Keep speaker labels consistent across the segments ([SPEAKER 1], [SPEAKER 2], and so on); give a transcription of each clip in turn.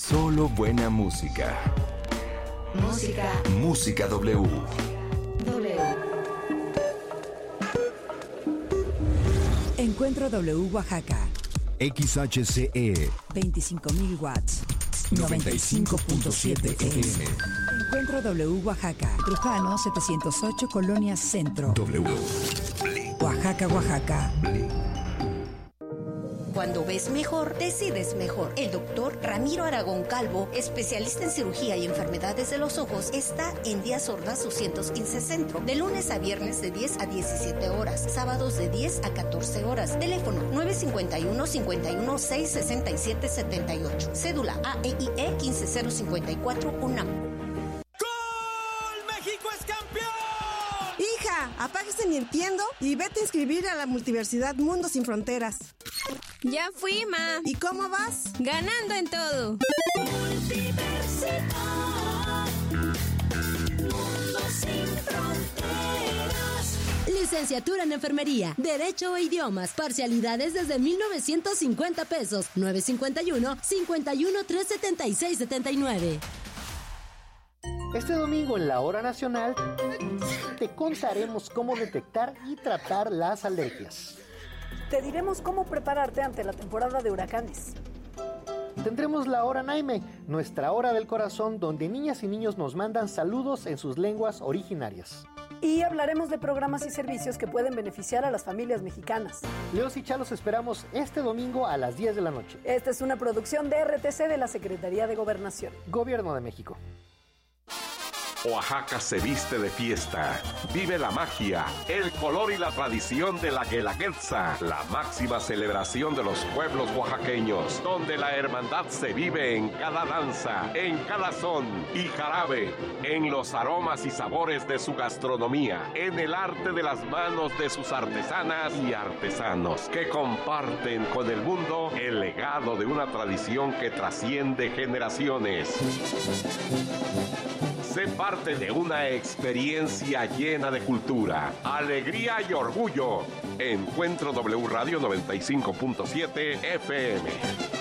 [SPEAKER 1] Solo buena música. Música W.
[SPEAKER 2] Encuentro W Oaxaca.
[SPEAKER 1] XHCE
[SPEAKER 2] 25,000 watts. 95.7 FM. Encuentro W Oaxaca. Trujano 708, Colonia Centro.
[SPEAKER 1] W.
[SPEAKER 2] Oaxaca, Oaxaca.
[SPEAKER 3] Cuando ves mejor, decides mejor. El doctor Ramiro Aragón Calvo, especialista en cirugía y enfermedades de los ojos, está en Díaz Ordaz 215 Centro, de lunes a viernes de 10 a 17 horas, sábados de 10 a 14 horas. Teléfono 951-51-667-78. Cédula AEIE 15054 UNAM.
[SPEAKER 4] ¡Gol! ¡México es campeón!
[SPEAKER 5] Hija, apáguese Nintendo y vete a inscribir a la Multiversidad Mundo Sin Fronteras.
[SPEAKER 6] Ya fui, ma.
[SPEAKER 5] ¿Y cómo vas?
[SPEAKER 6] Ganando en todo.
[SPEAKER 7] Multiversidad, Mundo Sin Fronteras.
[SPEAKER 8] Licenciatura en Enfermería, Derecho e Idiomas, parcialidades desde 1,950 pesos, 951-51-376-79.
[SPEAKER 9] Este domingo en la Hora Nacional te contaremos cómo detectar y tratar las alergias.
[SPEAKER 10] Te diremos cómo prepararte ante la temporada de huracanes.
[SPEAKER 9] Tendremos la Hora Naime, nuestra hora del corazón, donde niñas y niños nos mandan saludos en sus lenguas originarias.
[SPEAKER 10] Y hablaremos de programas y servicios que pueden beneficiar a las familias mexicanas.
[SPEAKER 9] Leos y Chalos esperamos este domingo a las 10 de la noche.
[SPEAKER 10] Esta es una producción de RTC de la Secretaría de Gobernación.
[SPEAKER 9] Gobierno de México.
[SPEAKER 11] Oaxaca se viste de fiesta. Vive la magia, el color y la tradición de la Guelaguetza, la máxima celebración de los pueblos oaxaqueños, donde la hermandad se vive en cada danza, en cada son y jarabe, en los aromas y sabores de su gastronomía, en el arte de las manos de sus artesanas y artesanos, que comparten con el mundo el legado de una tradición que trasciende generaciones. Sé parte de una experiencia llena de cultura, alegría y orgullo. Encuentro W Radio 95.7 FM.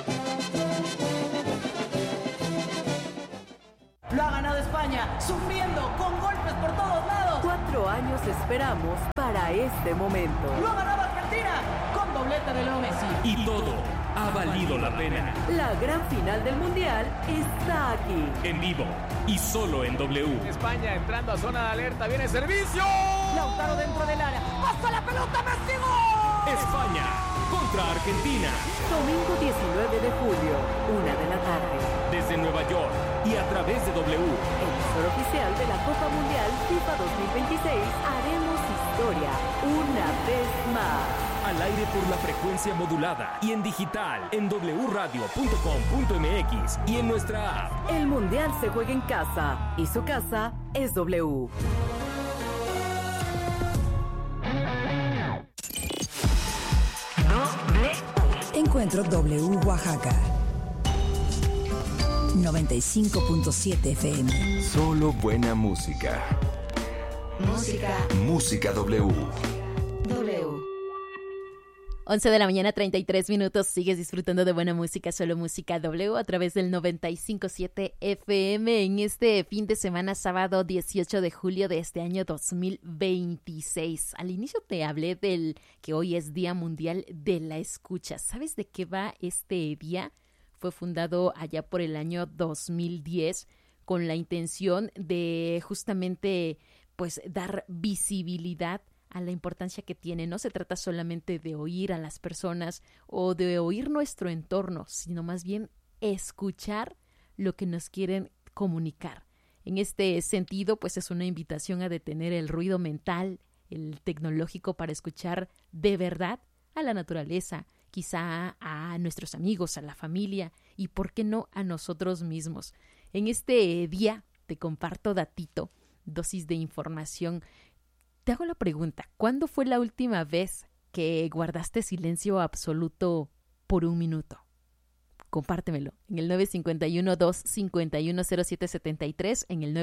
[SPEAKER 12] Lo ha ganado España, sufriendo, con golpes por todos lados.
[SPEAKER 13] 4 años esperamos para este momento.
[SPEAKER 12] Lo ha ganado Argentina, con doblete de Leo Messi.
[SPEAKER 14] Y todo ha valido la pena.
[SPEAKER 13] La gran final del Mundial está aquí.
[SPEAKER 14] En vivo y solo en W.
[SPEAKER 15] España entrando a zona de alerta, viene servicio.
[SPEAKER 12] Lautaro dentro del área, pasa la pelota, Messi, ¡gol!
[SPEAKER 14] España contra Argentina.
[SPEAKER 13] Domingo 19 de julio, 1 de la tarde.
[SPEAKER 14] Desde Nueva York y a través de W.
[SPEAKER 13] Emisor oficial de la Copa Mundial FIFA 2026, haremos historia una vez más.
[SPEAKER 14] Al aire por la frecuencia modulada y en digital en wradio.com.mx y en nuestra app.
[SPEAKER 13] El Mundial se juega en casa y su casa es W.
[SPEAKER 2] Encuentro W Oaxaca. 95.7 FM.
[SPEAKER 1] Solo buena música. Música W.
[SPEAKER 8] 11 de la mañana, 33 minutos. Sigues disfrutando de buena música, solo música W a través del 95.7 FM en este fin de semana, sábado 18 de julio de este año 2026. Al inicio te hablé del que hoy es Día Mundial de la Escucha. ¿Sabes de qué va este día? Fue fundado allá por el año 2010 con la intención de justamente pues dar visibilidad a la importancia que tiene. No se trata solamente de oír a las personas o de oír nuestro entorno, sino más bien escuchar lo que nos quieren comunicar. En este sentido, pues es una invitación a detener el ruido mental, el tecnológico, para escuchar de verdad a la naturaleza, quizá a nuestros amigos, a la familia y, ¿por qué no, a nosotros mismos? En este día te comparto datito, dosis de información. Te hago la pregunta, ¿cuándo fue la última vez que guardaste silencio absoluto por un minuto? Compártemelo en el 951-251-0773, en el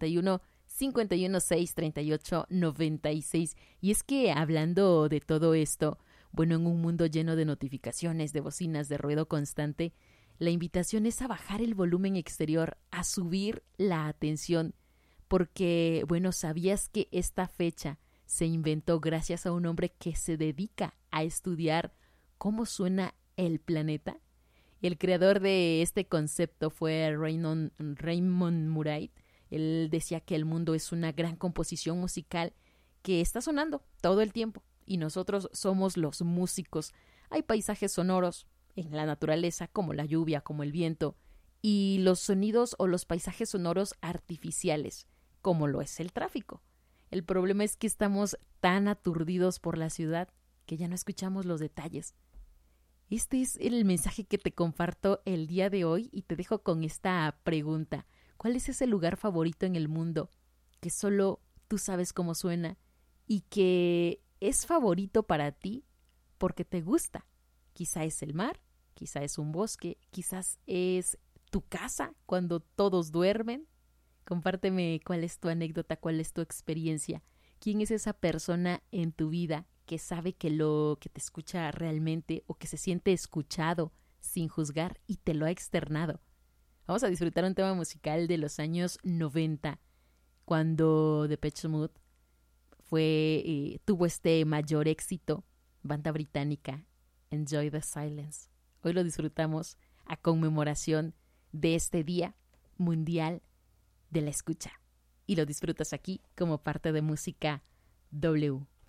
[SPEAKER 8] 951-516-3896. Y es que hablando de todo esto, bueno, en un mundo lleno de notificaciones, de bocinas, de ruido constante, La invitación es a bajar el volumen exterior, a subir la atención, porque, bueno, ¿sabías que esta fecha se inventó gracias a un hombre que se dedica a estudiar cómo suena el planeta? El creador de este concepto fue Raymond Murray. Él decía que el mundo es una gran composición musical que está sonando todo el tiempo y nosotros somos los músicos. Hay paisajes sonoros en la naturaleza como la lluvia, como el viento, y los sonidos o los paisajes sonoros artificiales, como lo es el tráfico. El problema es que estamos tan aturdidos por la ciudad que ya no escuchamos los detalles. Este es el mensaje que te comparto el día de hoy y te dejo con esta pregunta. ¿Cuál es ese lugar favorito en el mundo que solo tú sabes cómo suena y que es favorito para ti porque te gusta? Quizá es el mar, quizá es un bosque, quizás es tu casa cuando todos duermen. Compárteme cuál es tu anécdota, cuál es tu experiencia. ¿Quién es esa persona en tu vida que sabe que te escucha realmente o que se siente escuchado sin juzgar y te lo ha externado? Vamos a disfrutar un tema musical de los años 90, cuando Depeche Mode tuvo este mayor éxito, banda británica, Enjoy the Silence. Hoy lo disfrutamos a conmemoración de este Día Mundial de la Escucha. Y lo disfrutas aquí como parte de Música W.